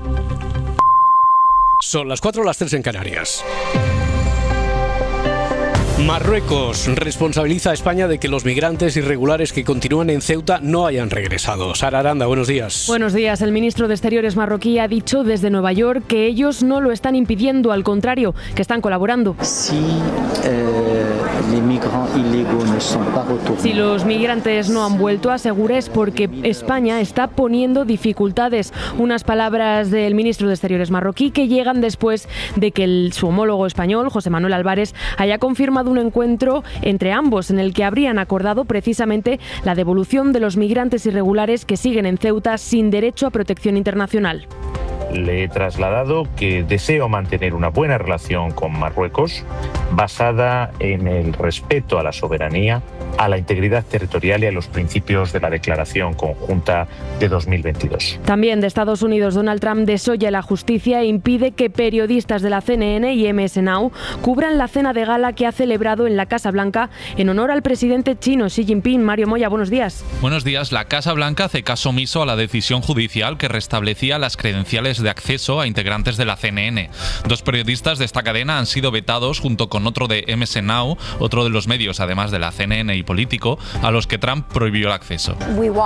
Son las 4 o las 3 en Canarias. Marruecos responsabiliza a España de que los migrantes irregulares que continúan en Ceuta no hayan regresado. Sara Aranda, buenos días. Buenos días. El ministro de Exteriores marroquí ha dicho desde Nueva York que ellos no lo están impidiendo, al contrario, que están colaborando. Si los migrantes no han vuelto, asegura, es porque España está poniendo dificultades. Unas palabras del ministro de Exteriores marroquí que llegan después de que su homólogo español, José Manuel Álvarez, haya confirmado un encuentro entre ambos en el que habrían acordado precisamente la devolución de los migrantes irregulares que siguen en Ceuta sin derecho a protección internacional. Le he trasladado que deseo mantener una buena relación con Marruecos basada en el respeto a la soberanía, a la integridad territorial y a los principios de la Declaración Conjunta de 2022. También de Estados Unidos, Donald Trump desolla la justicia e impide que periodistas de la CNN y MS Now cubran la cena de gala que ha celebrado en la Casa Blanca en honor al presidente chino Xi Jinping. Mario Moya, buenos días. Buenos días. La Casa Blanca hace caso omiso a la decisión judicial que restablecía las credenciales de acceso a integrantes de la CNN. Dos periodistas de esta cadena han sido vetados junto con otro de MS Now, otro de los medios además de la CNN y Político, a los que Trump prohibió el acceso.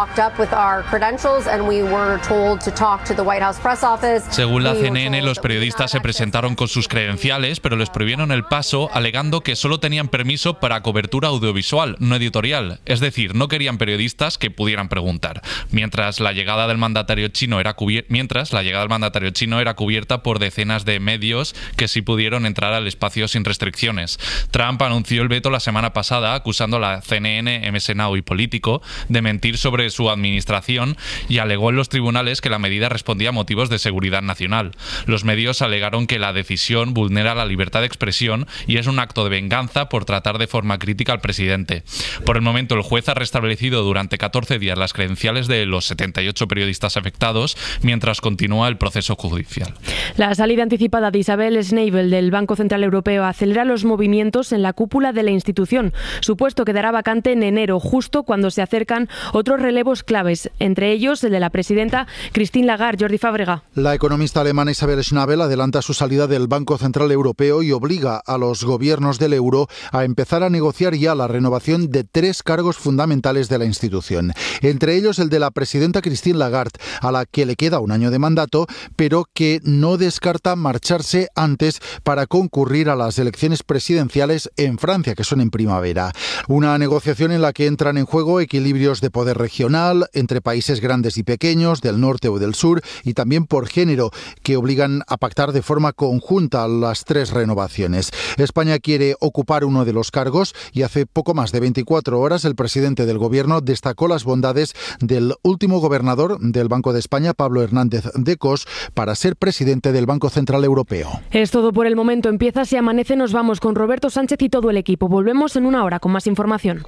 Según la CNN, los periodistas se presentaron con sus credenciales, pero les prohibieron el paso, alegando que solo tenían permiso para cobertura audiovisual, no editorial. Es decir, no querían periodistas que pudieran preguntar. Mientras la llegada del mandatario chino era cubierta por decenas de medios que sí pudieron entrar al espacio sin restricciones. Trump anunció el veto la semana pasada, acusando a la CNN, MS Now y Político de mentir sobre su administración, y alegó en los tribunales que la medida respondía a motivos de seguridad nacional. Los medios alegaron que la decisión vulnera la libertad de expresión y es un acto de venganza por tratar de forma crítica al presidente. Por el momento, el juez ha restablecido durante 14 días las credenciales de los 78 periodistas afectados, mientras continúa el proceso judicial. La salida anticipada de Isabel Schnabel del Banco Central Europeo acelera los movimientos en la cúpula de la institución. Su puesto quedará vacante en enero, justo cuando se acercan otros relevos claves, entre ellos el de la presidenta Christine Lagarde. Jordi Fábrega. La economista alemana Isabel Schnabel adelanta su salida del Banco Central Europeo y obliga a los gobiernos del euro a empezar a negociar ya la renovación de 3 cargos fundamentales de la institución. Entre ellos el de la presidenta Christine Lagarde, a la que le queda un año de mandato, pero que no descarta marcharse antes para concurrir a las elecciones presidenciales en Francia, que son en primavera. Una negociación en la que entran en juego equilibrios de poder regional entre países grandes y pequeños, del norte o del sur, y también por género, que obligan a pactar de forma conjunta las 3 renovaciones. España quiere ocupar uno de los cargos y hace poco más de 24 horas el presidente del gobierno destacó las bondades del último gobernador del Banco de España, Pablo Hernández de Cos, para ser presidente del Banco Central Europeo. Es todo por el momento. Empieza Si Amanece. Nos vamos con Roberto Sánchez y todo el equipo. Volvemos en una hora con más información.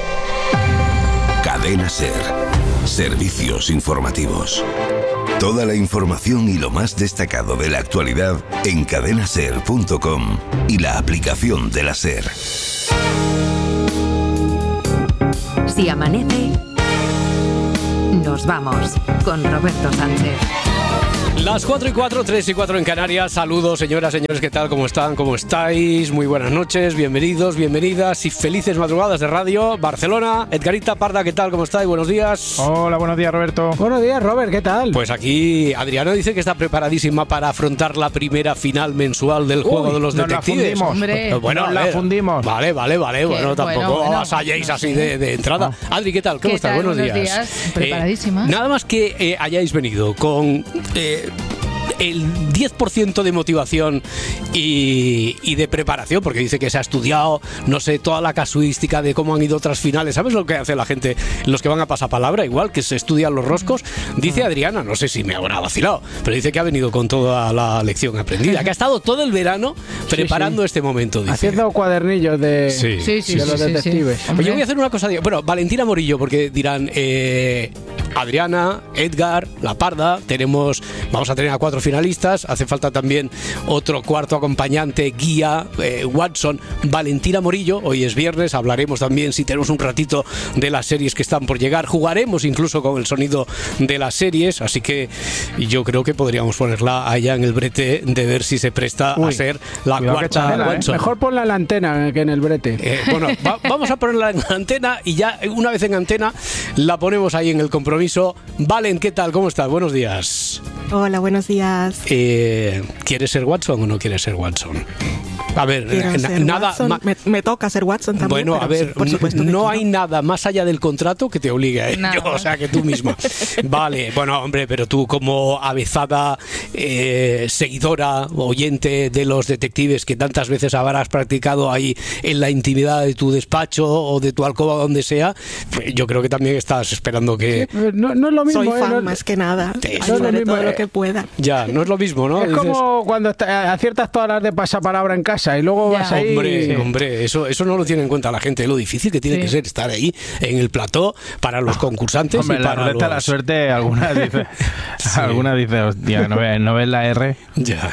Cadena SER. Servicios informativos. Toda la información y lo más destacado de la actualidad en cadenaser.com y la aplicación de la SER. Si amanece, nos vamos con Roberto Sánchez. Las 4 y 4, 3 y 4 en Canarias. Saludos, señoras, señores, ¿qué tal? ¿Cómo están? ¿Cómo estáis? Muy buenas noches, bienvenidos, bienvenidas y felices madrugadas de radio. Barcelona, Edgarita Parda, ¿qué tal? ¿Cómo estáis? Buenos días. Hola, buenos días, Roberto. Buenos días, Robert, ¿qué tal? Pues aquí Adriana dice que está preparadísima para afrontar la primera final mensual del Juego de los Detectives. Bueno, la fundimos. Vale. Bueno, tampoco asayéis así de entrada. Adri, ¿qué tal? ¿Cómo estás? Buenos días. Preparadísima. Nada más que hayáis venido con el 10% de motivación y de preparación, porque dice que se ha estudiado, no sé, toda la casuística de cómo han ido otras finales. ¿Sabes lo que hace la gente, los que van a pasapalabra, igual que se estudian los roscos? Dice Adriana, no sé si me habrá vacilado, pero dice que ha venido con toda la lección aprendida, que ha estado todo el verano preparando este momento, dice. Haciendo cuadernillos de los detectives. Oye, voy a hacer una cosa. Bueno, Valentina Morillo, porque dirán, Adriana, Edgar, La Parda, vamos a tener a 4 finalistas, hace falta también otro cuarto acompañante, guía, Watson, Valentina Morillo, hoy es viernes, hablaremos también, si tenemos un ratito, de las series que están por llegar, jugaremos incluso con el sonido de las series, así que yo creo que podríamos ponerla allá en el brete de ver si se presta a ser la cuarta Watson. Mejor ponla en la antena que en el brete. Bueno, vamos a ponerla en la antena y ya una vez en antena la ponemos ahí en el compromiso. Valen, ¿qué tal? ¿Cómo estás? Buenos días. Hola, buenos días. ¿Quieres ser Watson o no quieres ser Watson? A ver, nada Watson. Me toca ser Watson también. Bueno, a ver, por supuesto no hay nada más allá del contrato que te obligue a ello, o sea, que tú misma. Vale, bueno, hombre, pero tú como avezada seguidora, oyente de los detectives que tantas veces habrás practicado ahí en la intimidad de tu despacho o de tu alcoba, donde sea, yo creo que también estás esperando que... Sí, no es lo mismo. Soy fan más que nada. Haré todo lo que pueda. Ya, no es lo mismo, ¿no? Es como cuando aciertas todas las de pasapalabra en casa y luego vas ahí... Hombre, eso no lo tiene en cuenta la gente, lo difícil que tiene que ser estar ahí en el plató para los concursantes. Hombre, y para la ruleta de la suerte, algunas dice, hostia, ¿no ves la R? Ya.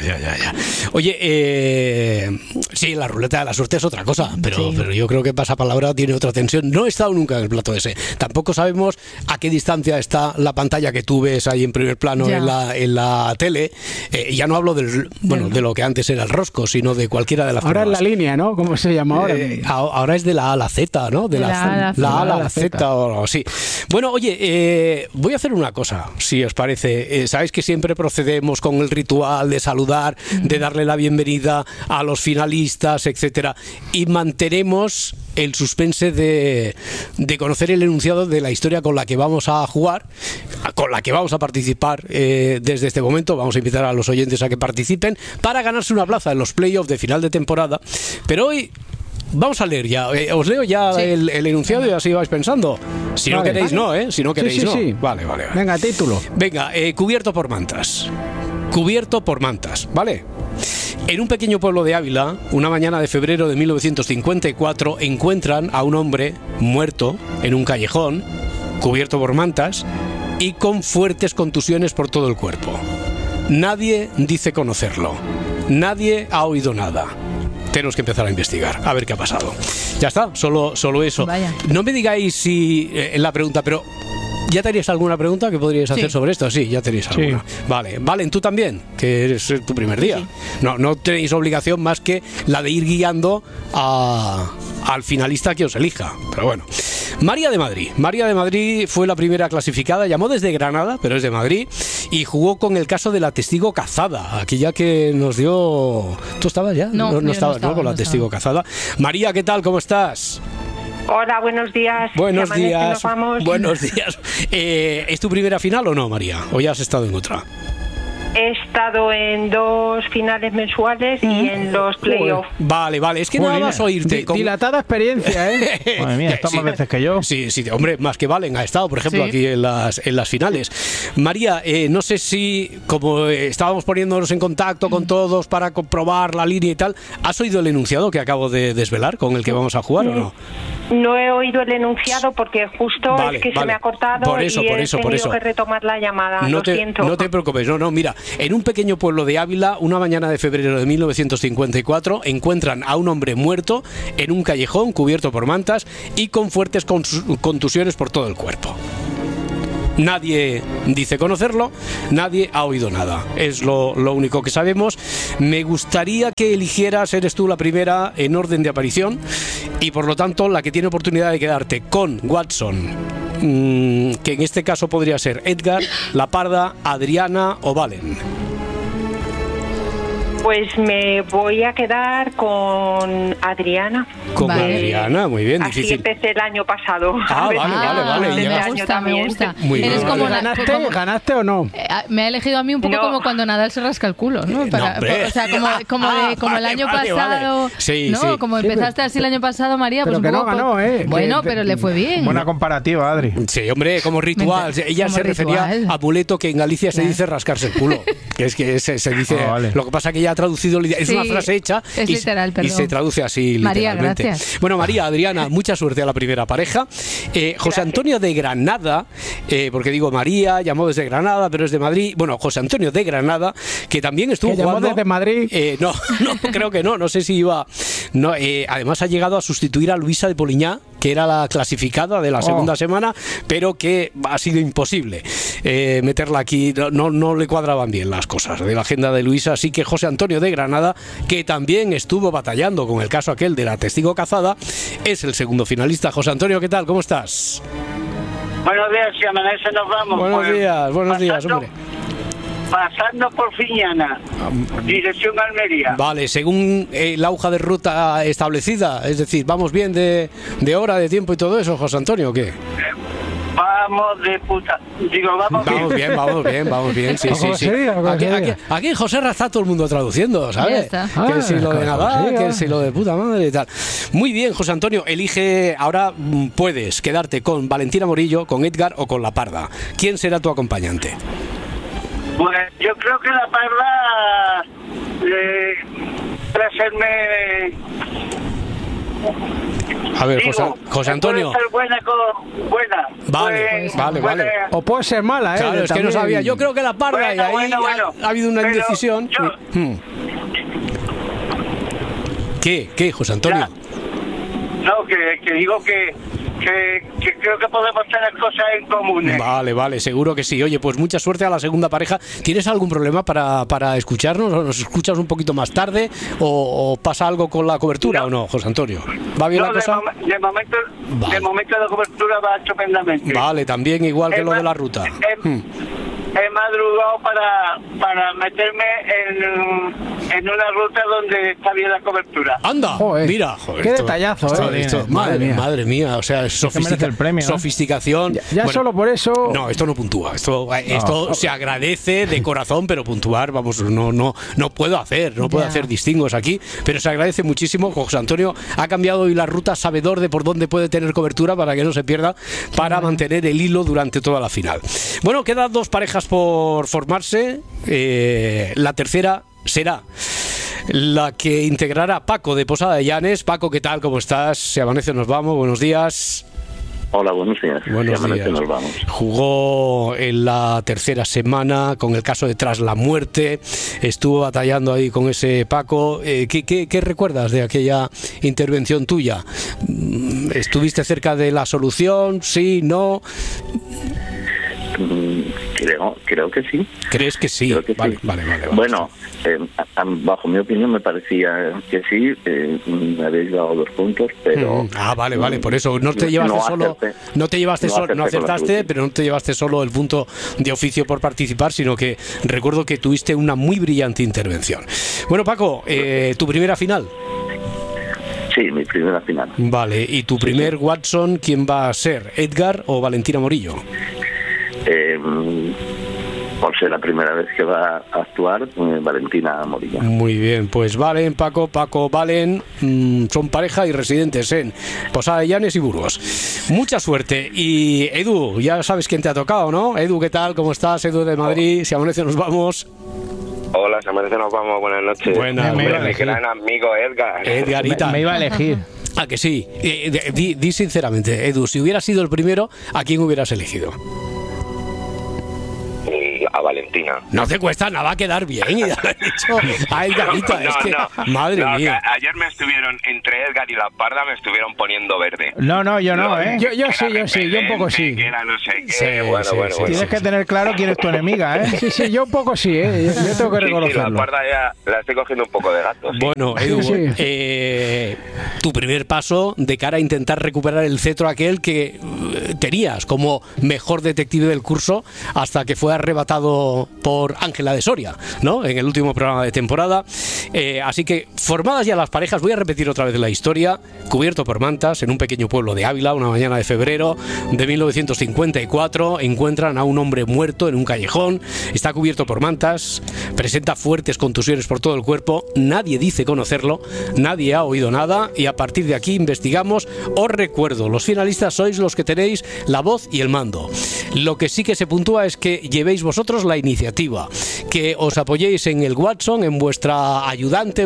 Oye, sí, la ruleta de la suerte es otra cosa, pero yo creo que pasapalabra tiene otra tensión. No he estado nunca en el plató ese. Tampoco sabemos a qué distancia está la pantalla que tú ves ahí en primer plano en la tele. Ya no hablo de lo que antes era el rosco, sino de cualquiera de las Ahora pruebas. es la línea, ¿no? ¿Cómo se llama ahora? Ahora es de la A a la Z, ¿no? De la A a la Z o algo así. Bueno, oye, voy a hacer una cosa, si os parece. Sabéis que siempre procedemos con el ritual de saludar, de darle la bienvenida a los finalistas, etcétera, y mantenemos el suspense de conocer el enunciado de la historia con la que vamos a jugar, con la que vamos a participar desde este momento. Vamos a invitar a los oyentes a que participen para ganarse una plaza en los playoffs de final de temporada. Pero hoy vamos a leer ya, os leo ya el enunciado y así vais pensando. Si no queréis, no, ¿eh? Si no queréis, no. Sí. Vale. Venga, título. Venga, cubierto por mantas. Cubierto por mantas, ¿vale? En un pequeño pueblo de Ávila, una mañana de febrero de 1954, encuentran a un hombre muerto en un callejón, cubierto por mantas y con fuertes contusiones por todo el cuerpo. Nadie dice conocerlo. Nadie ha oído nada. Tenemos que empezar a investigar, a ver qué ha pasado. Ya está, solo eso. Vaya. No me digáis si la pregunta, pero ¿ya tenéis alguna pregunta que podríais hacer sobre esto? Sí, ya tenéis alguna. Sí. Vale, Valen, tú también, que eres tu primer día. Sí. No tenéis obligación más que la de ir guiando al finalista que os elija. Pero bueno. María de Madrid fue la primera clasificada, llamó desde Granada, pero es de Madrid, y jugó con el caso de la testigo cazada, aquella que nos dio... ¿Tú estabas ya? No estabas con la testigo cazada. María, ¿qué tal? ¿Cómo estás? Hola, buenos días. Buenos días. Nos vamos. Buenos días. ¿Es tu primera final o no, María? ¿O ya has estado en otra? He estado en 2 finales mensuales y en los playoffs. Vale, es que nada más oírte. Dilatada experiencia, ¿eh? Madre mía, está más veces que yo. Sí, hombre, más que Valen ha estado, por ejemplo, aquí en las finales. María, no sé si, como estábamos poniéndonos en contacto con todos para comprobar la línea y tal, ¿has oído el enunciado que acabo de desvelar, con el que vamos a jugar o no? No he oído el enunciado porque justo se me ha cortado por eso. que retomar la llamada. Lo siento. No te preocupes, no, mira. En un pequeño pueblo de Ávila, una mañana de febrero de 1954, encuentran a un hombre muerto en un callejón cubierto por mantas y con fuertes contusiones por todo el cuerpo. Nadie dice conocerlo, nadie ha oído nada. Es lo único que sabemos. Me gustaría que eligieras, eres tú la primera en orden de aparición y por lo tanto la que tiene oportunidad de quedarte con Watson, que en este caso podría ser Edgar, La Parda, Adriana o Valen. Pues me voy a quedar con Adriana. Con Adriana, muy bien. Así difícil. Empecé el año pasado. Vale. Me gusta. Muy bien. Eres como ¿Ganaste o no? Me ha elegido a mí un poco como cuando Nadal se rasca el culo, ¿no? O sea, como el año pasado. Sí, ¿no? Como empezaste así el año pasado, María, pues pero un poco. Que no ganó, ¿eh? Bueno, pero le fue bien. Buena comparativa, Adri. Sí, hombre, como ritual. Ella se refería a amuleto, que en Galicia se dice rascarse el culo. Que es que se dice. Vale. Lo que pasa que ella ha traducido, es Sí, una frase hecha es literal, y perdón. se traduce así María, literalmente. gracias. Bueno, María, Adriana, mucha suerte a la primera pareja. José Antonio de Granada, porque digo María, llamó desde Granada, pero es de Madrid. Bueno, José Antonio de Granada, que también estuvo ¿Que llamó jugando desde Madrid? No, creo que no sé si iba. No, además ha llegado a sustituir a Luisa de Poliñá, que era la clasificada de la segunda semana, pero que ha sido imposible meterla aquí. No le cuadraban bien las cosas de la agenda de Luisa, así que José Antonio de Granada, que también estuvo batallando con el caso aquel de la testigo cazada, es el segundo finalista. José Antonio, ¿qué tal? ¿Cómo estás? Buenos días, si amanece nos vamos. Buenos días, hombre. Pasando por Fiñana, dirección Almería. Vale, según la hoja de ruta establecida, es decir, ¿vamos bien de hora, de tiempo y todo eso, José Antonio, o qué? Vamos de puta. Digo, vamos bien, sí. Aquí en Joserra está todo el mundo traduciendo, ¿sabes? Que si lo de Nadal, que si lo de puta madre y tal. Muy bien, José Antonio, elige, ahora puedes quedarte con Valentina Morillo, con Edgar o con La Parda. ¿Quién será tu acompañante? Pues yo creo que La Parda para hacerme... A ver, José Antonio. Puede ser buena. Vale. O puede ser mala, Claro, es que no sabía. Yo creo que La Parda, y ahí ha habido una indecisión. ¿Qué, José Antonio? No, que digo que creo que podemos tener cosas en común. Vale, seguro que sí. Oye, pues mucha suerte a la segunda pareja. ¿Tienes algún problema para escucharnos? ¿O nos escuchas un poquito más tarde? ¿O pasa algo con la cobertura o no, José Antonio? ¿Va bien la cosa? De momento la cobertura va estupendamente. Vale, también igual que lo de la ruta. He madrugado para meterme en una ruta donde está bien la cobertura. ¡Anda! Joder, mira, qué detallazo, madre mía, o sea, sofisticación. Ya bueno, solo por eso. No, esto no puntúa. Esto se agradece de corazón, pero puntuar, vamos, no puedo hacer distingos aquí, pero se agradece muchísimo. José Antonio ha cambiado hoy la ruta, sabedor de por dónde puede tener cobertura para que no se pierda, para mantener el hilo durante toda la final. Bueno, quedan dos parejas por formarse. La tercera será la que integrará Paco de Posada de Llanes. Paco, ¿qué tal? ¿Cómo estás? Si amanece nos vamos. Buenos días. Hola, buenos días. Buenos días. Nos vamos. Jugó en la tercera semana con el caso de Tras la Muerte. Estuvo batallando ahí con ese Paco. ¿Qué recuerdas de aquella intervención tuya? ¿Estuviste cerca de la solución? ¿Sí? ¿No? Creo que sí. ¿Crees que sí? Vale. Bueno, bajo mi opinión me parecía que sí. Me habéis dado 2 puntos, pero... Vale, por eso no acertaste, pero no te llevaste solo el punto de oficio por participar, sino que recuerdo que tuviste una muy brillante intervención. Bueno, Paco, ¿tu primera final? Sí, mi primera final. Vale, ¿y tu primer Watson quién va a ser? ¿Edgar o Valentina Morillo? Por ser la primera vez que va a actuar, Valentina Morillo. Muy bien, pues Valen, Paco, Valen, son pareja y residentes en Posada de Llanes y Burgos. Mucha suerte. Y Edu, ya sabes quién te ha tocado, ¿no? Edu, ¿qué tal? ¿Cómo estás? Edu de Madrid, si amanece nos vamos. Hola, si amanece nos vamos, buenas noches. Buenas, mi gran amigo Edgar. Edgarita. Me iba a elegir. ¿A que sí? Di sinceramente, Edu, si hubieras sido el primero, ¿a quién hubieras elegido? A Valentina. No te cuesta nada, va a quedar bien. Y ya lo he dicho a Edgarita. Madre mía. Ayer me estuvieron, entre Edgar y La Parda, me estuvieron poniendo verde. No, yo no, ¿eh? Yo un poco sí. No sé qué. Bueno. Tienes que tener claro quién es tu enemiga, ¿eh? Sí, yo un poco sí, ¿eh? Yo tengo que reconocerlo. La Parda ya la estoy cogiendo un poco de gato. Sí. Bueno, Edu, tu primer paso de cara a intentar recuperar el cetro aquel que tenías como mejor detective del curso hasta que fue arrebatado por Ángela de Soria, ¿no? En el último programa de temporada. Así que, formadas ya las parejas, voy a repetir otra vez la historia. Cubierto por mantas, en un pequeño pueblo de Ávila, una mañana de febrero de 1954, encuentran a un hombre muerto en un callejón. Está cubierto por mantas, presenta fuertes contusiones por todo el cuerpo. Nadie dice conocerlo, nadie ha oído nada, y a partir de aquí investigamos. Os recuerdo, los finalistas sois los que tenéis la voz y el mando. Lo que sí que se puntúa es que llevéis vosotros la iniciativa. iniciativa, que os apoyéis en el Watson, en vuestro ayudante,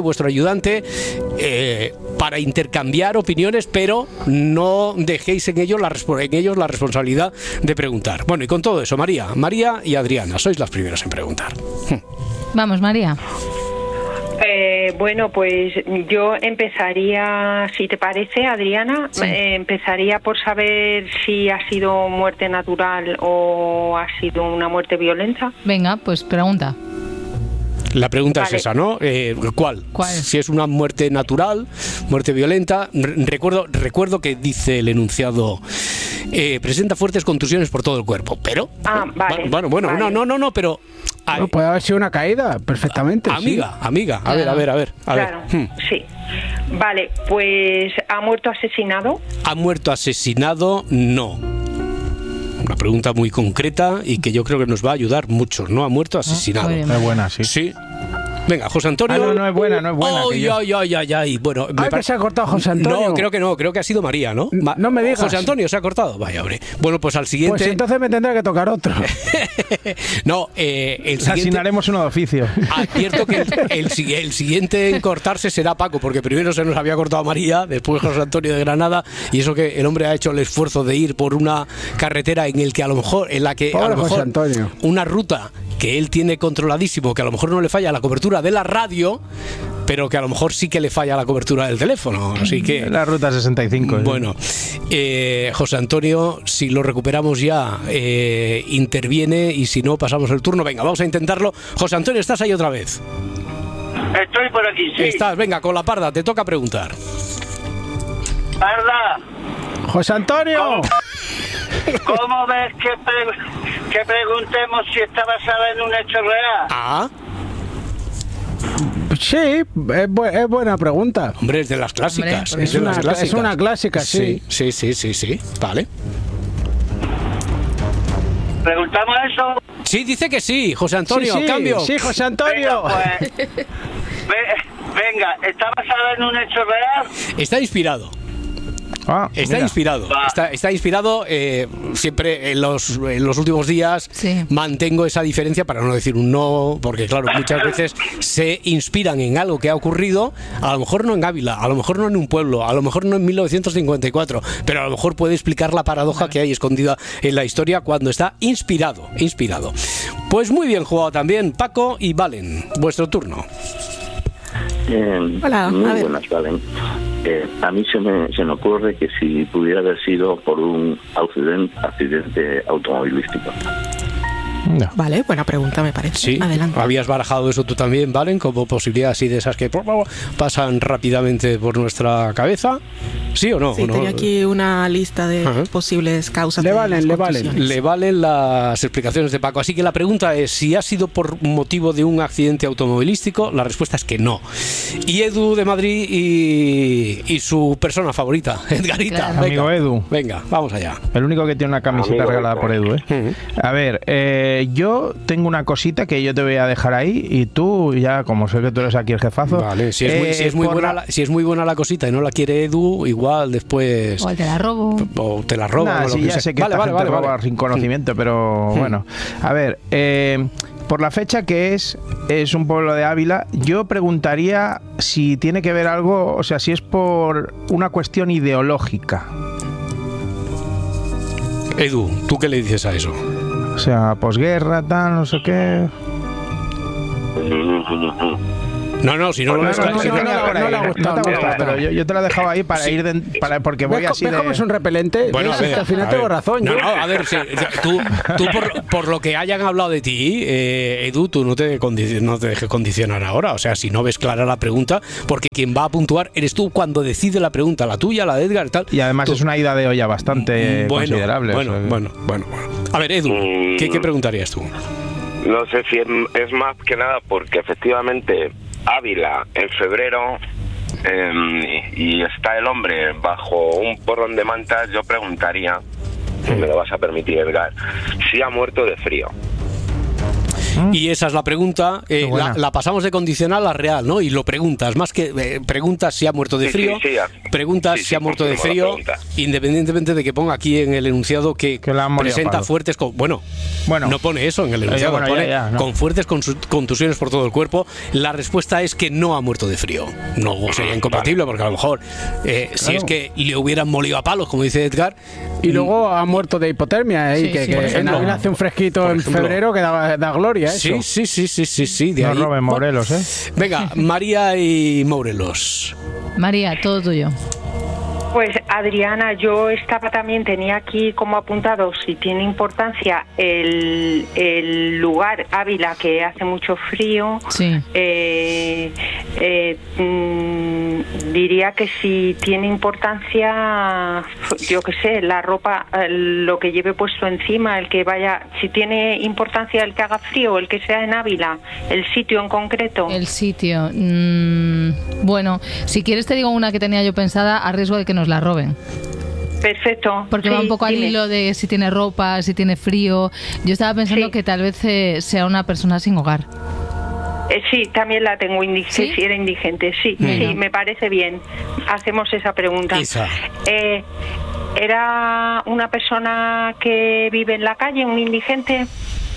para intercambiar opiniones, pero no dejéis en ellos la responsabilidad de preguntar. Bueno, y con todo eso, María y Adriana, sois las primeras en preguntar. Vamos, María. Bueno, pues yo empezaría, si te parece, Adriana, sí. Empezaría por saber si ha sido muerte natural o ha sido una muerte violenta. Venga, pues pregunta. La pregunta es esa, ¿no? ¿Cuál? Si es una muerte natural, muerte violenta. Recuerdo que dice el enunciado, presenta fuertes contusiones por todo el cuerpo, pero... vale. Bueno, vale. No, pero... No, puede haber sido una caída, perfectamente. Amiga. A ver. Claro, sí. Vale, pues ¿ha muerto asesinado? ¿Ha muerto asesinado? No. Una pregunta muy concreta y que yo creo que nos va a ayudar mucho. ¿No ha muerto asesinado? Es buena, sí. Sí. Venga, José Antonio. No es buena. Ay. Bueno, que se ha cortado José Antonio. No, creo que ha sido María, ¿no? No me digas. José Antonio se ha cortado. Vaya, hombre. Bueno, pues al siguiente. Pues entonces me tendrá que tocar otro. No, el siguiente. Asignaremos uno de oficio. Advierto que el siguiente en cortarse será Paco, porque primero se nos había cortado María, después José Antonio de Granada, y eso que el hombre ha hecho el esfuerzo de ir por una carretera en la que José Antonio. Una ruta que él tiene controladísimo, que a lo mejor no le falla la cobertura de la radio, pero que a lo mejor sí que le falla la cobertura del teléfono, así que... La ruta 65. Bueno, José Antonio, si lo recuperamos ya, interviene, y si no, pasamos el turno. Venga, vamos a intentarlo. José Antonio, ¿estás ahí otra vez? Estoy por aquí, sí. Estás, venga, con la Parda, te toca preguntar. Parda. José Antonio. ¿Cómo ves que preguntemos si está basada en un hecho real? Sí, es buena pregunta. Hombre, es de las clásicas. Es una clásica, sí. Sí. Vale. ¿Preguntamos eso? Sí, dice que sí, José Antonio, sí, cambio. Sí, José Antonio. Venga, ¿está basada en un hecho real? Está inspirado. Está inspirado. Siempre en los últimos días mantengo esa diferencia para no decir un no, porque claro, muchas veces se inspiran en algo que ha ocurrido, a lo mejor no en Ávila, a lo mejor no en un pueblo, a lo mejor no en 1954, pero a lo mejor puede explicar la paradoja que hay escondida en la historia cuando está inspirado. Pues muy bien jugado también, Paco y Valen, vuestro turno. Hola, muy buenas, Valen. A mí se me ocurre que si pudiera haber sido por un accidente automovilístico. No. Vale, buena pregunta, me parece. Sí, adelante. ¿Habías barajado eso tú también, Valen, como posibilidad así de esas que pasan rápidamente por nuestra cabeza? ¿Sí o no? Sí, tengo aquí una lista de posibles causas. Le valen las explicaciones de Paco. Así que la pregunta es, si ha sido por motivo de un accidente automovilístico, la respuesta es que no. Y Edu de Madrid y su persona favorita, Edgarita. Claro. Amigo Edu. Venga, vamos allá. El único que tiene una camiseta regalada por Edu, ¿eh? A ver, yo tengo una cosita que yo te voy a dejar ahí y tú ya, como sé que tú eres aquí el jefazo. Vale, si es muy buena la cosita y no la quiere Edu, igual después... O te la robo. O te la robo. Nah, sí, ya sé que esta gente roba sin conocimiento, pero bueno. A ver, por la fecha que es un pueblo de Ávila, yo preguntaría si tiene que ver algo, o sea, si es por una cuestión ideológica. Edu, ¿tú qué le dices a eso? O sea, posguerra, tal, no sé qué. No, si no lo ves, no te ha gustado, pero yo te la he dejado ahí para ir porque voy así de... ¿Cómo es un repelente? Bueno, a ver, al final tengo razón. No, a ver, tú por lo que hayan hablado de ti, Edu, tú no te dejes condicionar ahora. O sea, si no ves clara la pregunta, porque quien va a puntuar eres tú cuando decide la pregunta, la tuya, la de Edgar y tal. Y además es una ida de olla bastante considerable. Bueno. A ver, Edu, ¿qué preguntarías tú? No sé si es más que nada porque efectivamente Ávila en febrero y está el hombre bajo un porrón de mantas. Yo preguntaría, si me lo vas a permitir, Edgar, si ha muerto de frío. Y esa es la pregunta. La pasamos de condicional a real, ¿no? Y lo preguntas, más que preguntas si ha muerto de frío, preguntas si ha muerto de frío, independientemente de que ponga aquí en el enunciado que presenta fuertes... Bueno, no pone eso en el enunciado, pone con fuertes contusiones por todo el cuerpo. La respuesta es que no ha muerto de frío. No sería incompatible, porque a lo mejor si es que le hubieran molido a palos, como dice Edgar... Y luego ha muerto de hipotermia, que en abril hace un fresquito en febrero que da gloria, eso. Sí, de no ahí. roben Morelos, Venga, María y Morelos. María, todo tuyo. Pues Adriana, yo tenía aquí como apuntado si tiene importancia el lugar, Ávila, que hace mucho frío. Sí. Diría que si tiene importancia, yo qué sé, la ropa, lo que lleve puesto encima, el que vaya, si tiene importancia el que haga frío, el que sea en Ávila, el sitio en concreto. El sitio. Bueno, si quieres te digo una que tenía yo pensada a riesgo de que nos la roben. Perfecto. Porque va un poco al hilo de si tiene ropa, si tiene frío. Yo estaba pensando que tal vez sea una persona sin hogar. Sí, también la tengo, si era indigente. Sí, me parece bien. Hacemos esa pregunta. ¿Era una persona que vive en la calle, un indigente?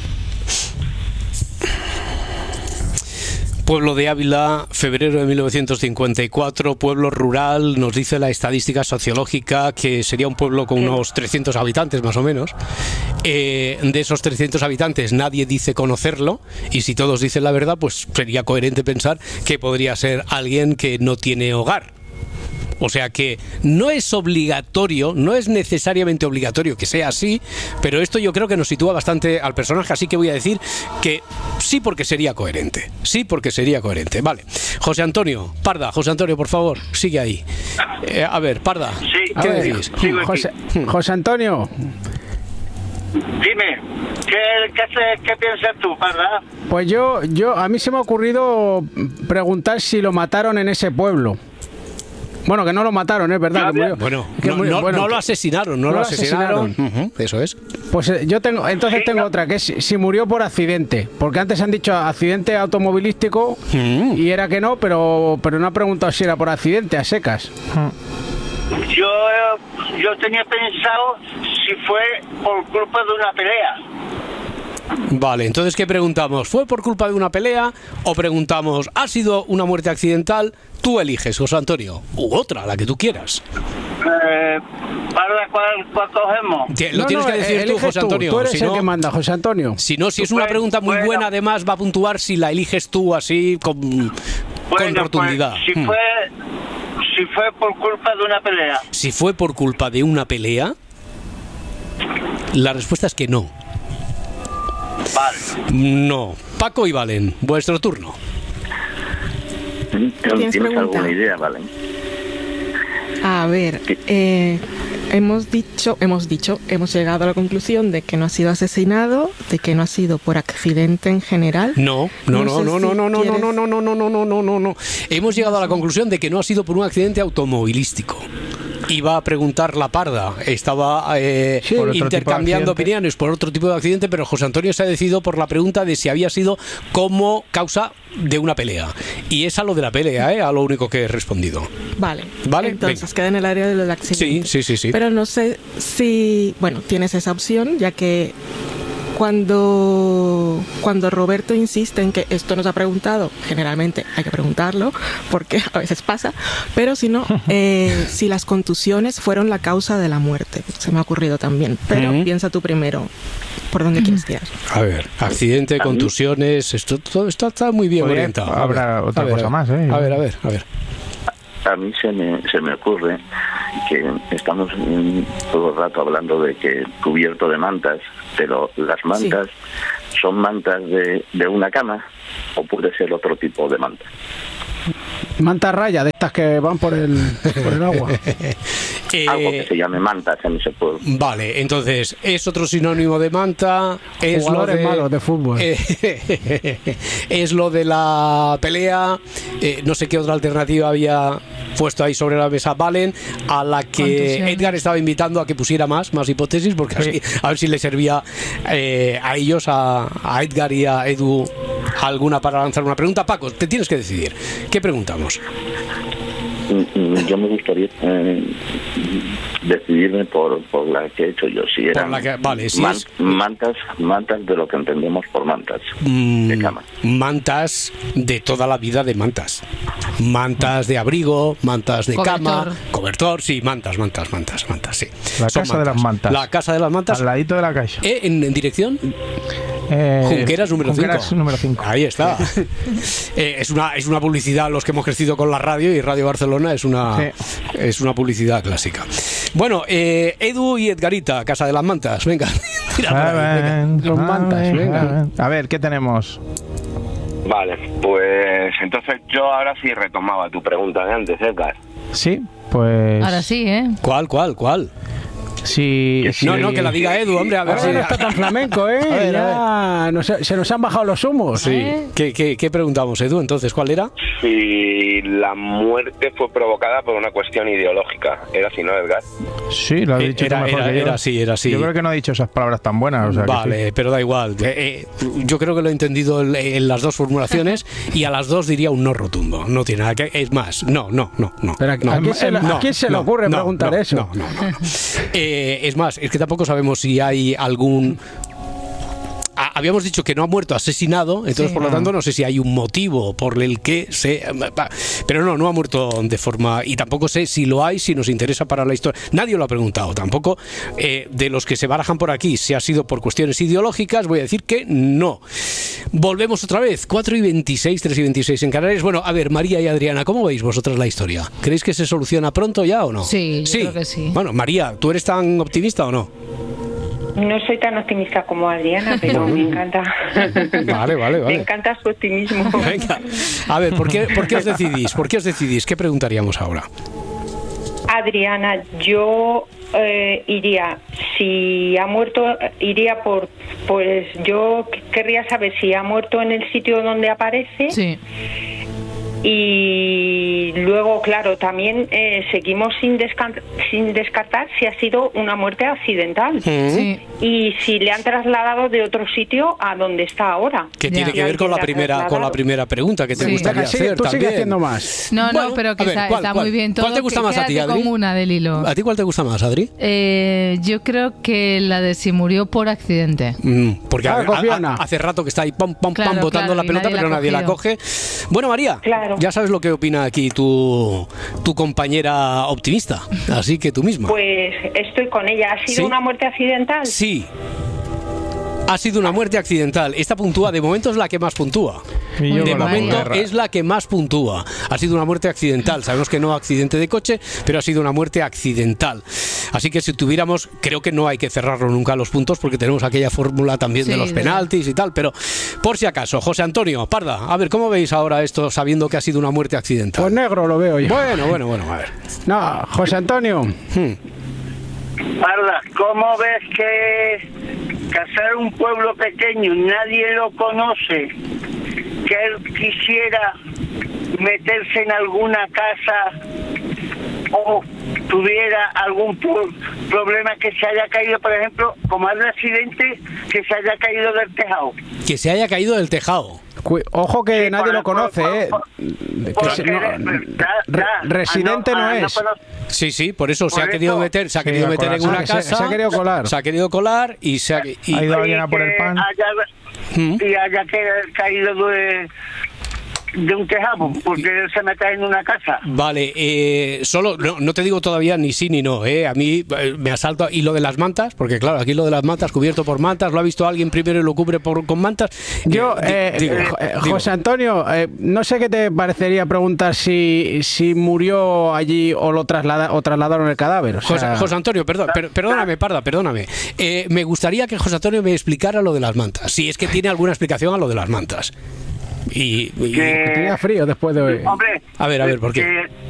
Pueblo de Ávila, febrero de 1954, pueblo rural, nos dice la estadística sociológica que sería un pueblo con unos 300 habitantes más o menos. De esos 300 habitantes nadie dice conocerlo, y si todos dicen la verdad, pues sería coherente pensar que podría ser alguien que no tiene hogar. O sea que no es obligatorio, no es necesariamente obligatorio que sea así, pero esto yo creo que nos sitúa bastante al personaje, así que voy a decir que sí porque sería coherente. Sí porque sería coherente. Vale. José Antonio, Parda, José Antonio, por favor, sigue ahí. A ver, Parda, ¿qué decís? José Antonio. Dime, ¿qué piensas tú, Parda? Pues a mí se me ha ocurrido preguntar si lo mataron en ese pueblo. Bueno, que no lo mataron, es verdad. No lo asesinaron, no lo asesinaron. Eso es. Pues yo tengo otra, que es si murió por accidente. Porque antes han dicho accidente automovilístico y era que no, pero no ha preguntado si era por accidente, a secas. Yo tenía pensado si fue por culpa de una pelea. Vale, entonces ¿qué preguntamos? ¿Fue por culpa de una pelea o preguntamos ¿ha sido una muerte accidental? Tú eliges, José Antonio, u otra, la que tú quieras. ¿Cuál cogemos? Lo tienes que decir tú, José Antonio. Tú eres el que manda, José Antonio. Si es una pregunta muy buena, además va a puntuar si la eliges tú así con rotundidad. Pues, si fue por culpa de una pelea. Si fue por culpa de una pelea, la respuesta es que no. Vale. No. Paco y Valen, vuestro turno. ¿Tienes alguna idea, Valen? A ver, hemos llegado a la conclusión de que no ha sido asesinado, de que no ha sido por accidente en general. No. Hemos llegado a la conclusión de que no ha sido por un accidente automovilístico. Iba a preguntar la Parda, estaba intercambiando opiniones por otro tipo de accidente, pero José Antonio se ha decidido por la pregunta de si había sido como causa de una pelea. Y es a lo de la pelea, a lo único que he respondido. Vale. Entonces queda en el área del accidente. Sí. Pero no sé si, tienes esa opción, ya que cuando Roberto insiste en que esto nos ha preguntado, generalmente hay que preguntarlo, porque a veces pasa, pero si no, si las contusiones fueron la causa de la muerte. Se me ha ocurrido también, pero piensa tú primero por dónde quieres tirar. A ver, accidente, contusiones, esto está muy bien orientado. Habrá otra cosa más, ¿eh? A ver. A mí se me ocurre que estamos todo el rato hablando de que cubierto de mantas, pero las mantas son mantas de una cama o puede ser otro tipo de manta. Manta raya, de estas que van por el agua. Algo que se llame mantas en ese pueblo. Vale, entonces, es otro sinónimo de manta. Es jugadores malos de fútbol. Es lo de la pelea. No sé qué otra alternativa había. puesto ahí sobre la mesa valen, a la que Edgar estaba invitando a que pusiera más hipótesis, porque así, a ver si le servía a ellos, a Edgar y a Edu, alguna para lanzar una pregunta. Paco, te tienes que decidir. ¿Qué preguntamos? Yo me gustaría decidirme por la que he hecho yo. Si eran mantas de lo que entendemos por mantas de cama. Mantas de toda la vida de mantas. Mantas de abrigo, mantas de cama, cobertor, sí, mantas, sí. La casa de las mantas. La casa de las mantas. Al ladito de la caixa. ¿En dirección? Junqueras número 5. Ahí está. Es una publicidad, los que hemos crecido con la radio, y Radio Barcelona es una publicidad clásica. Bueno, Edu y Edgarita, Casa de las Mantas, venga. Los mantas, venga. A ver, ¿qué tenemos? Vale, pues entonces yo ahora sí retomaba tu pregunta de antes, Edgar. Sí, pues... Ahora sí, ¿eh? ¿Cuál? Sí, no, que la diga Edu, hombre, a ver si no está tan flamenco, ¿eh? Se nos han bajado los humos. Sí. ¿Qué preguntamos, Edu? Entonces, ¿cuál era? Si la muerte fue provocada por una cuestión ideológica. ¿Era así, no, Edgar? Sí, lo he dicho tú mejor que yo. Era así. Yo creo que no he dicho esas palabras tan buenas. O sea, vale, sí. Pero da igual. Yo creo que lo he entendido en las dos formulaciones y a las dos diría un no rotundo. No tiene nada que... Es más, no. Pero ¿a quién se le ocurre preguntar eso? No. Es más, es que tampoco sabemos si hay algún... Habíamos dicho que no ha muerto asesinado, entonces por lo tanto no sé si hay un motivo por el que se... Pero no ha muerto de forma... Y tampoco sé si lo hay, si nos interesa para la historia. Nadie lo ha preguntado tampoco. De los que se barajan por aquí, si ha sido por cuestiones ideológicas, voy a decir que no. Volvemos otra vez, 4:26, 3:26 en Canarias. Bueno, a ver, María y Adriana, ¿cómo veis vosotras la historia? ¿Creéis que se soluciona pronto ya o no? Sí, yo creo que sí. Bueno, María, ¿tú eres tan optimista o no? No soy tan optimista como Adriana, pero me encanta. Vale. Me encanta su optimismo. Venga. A ver, ¿por qué os decidís? ¿Qué preguntaríamos ahora? Adriana, yo iría, si ha muerto, iría pues yo querría saber si ha muerto en el sitio donde aparece. Sí. Y luego, claro, también seguimos sin descartar si ha sido una muerte accidental. Sí. Y si le han trasladado de otro sitio a donde está ahora. Que tiene que ver con la primera pregunta que te gustaría hacer. Tú también. sigues haciendo más. No, pero que está muy bien todo. ¿Cuál te gusta más a ti, Adri? Como una del hilo. ¿A ti cuál te gusta más, Adri? Yo creo que la de si murió por accidente. Porque hace rato que está ahí pam, botando la pelota, pero nadie la coge. Bueno, María, ya sabes lo que opina aquí tu compañera optimista, así que tú misma. Pues estoy con ella. ¿Ha sido una muerte accidental? Sí. Ha sido una muerte accidental. Esta puntúa, de momento es la que más puntúa. De momento es la que más puntúa. Ha sido una muerte accidental. Sabemos que no accidente de coche, pero ha sido una muerte accidental. Así que si tuviéramos, creo que no hay que cerrarlo nunca los puntos porque tenemos aquella fórmula también de los penaltis y tal, pero por si acaso, José Antonio, Parda, a ver, ¿cómo veis ahora esto sabiendo que ha sido una muerte accidental? Pues negro lo veo yo. Bueno, a ver. No, José Antonio. Parda, ¿cómo ves que cazar un pueblo pequeño, nadie lo conoce, que él quisiera meterse en alguna casa o tuviera algún problema, que se haya caído, por ejemplo, como hay un accidente, que se haya caído del tejado? Que se haya caído del tejado. Ojo que nadie lo conoce, residente no es. Sí, por eso se ha querido meter en una casa. Se ha querido colar. Se ha querido colar y se ha ido alguien a por el pan. Y haya caído de un tejado, porque él se mete en una casa. Vale, solo no te digo todavía ni sí ni no, a mí me asalta. Y lo de las mantas, porque claro, aquí lo de las mantas, cubierto por mantas, lo ha visto alguien primero y lo cubre con mantas. Yo, José Antonio, no sé qué te parecería preguntar si murió allí o lo trasladaron el cadáver. O sea... José Antonio, perdóname, Parda, perdóname. Me gustaría que José Antonio me explicara lo de las mantas, si es que tiene alguna explicación a lo de las mantas. Y tenía frío después de hoy. Hombre, a ver, ¿por qué?